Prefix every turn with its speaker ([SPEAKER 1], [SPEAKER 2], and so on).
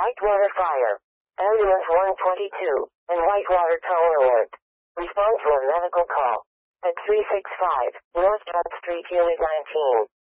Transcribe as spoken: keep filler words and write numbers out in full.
[SPEAKER 1] Whitewater Fire. Ambulance one twenty-two, and Whitewater Tower Alert. Respond to a medical call at three six five North John Street, Unit nineteen.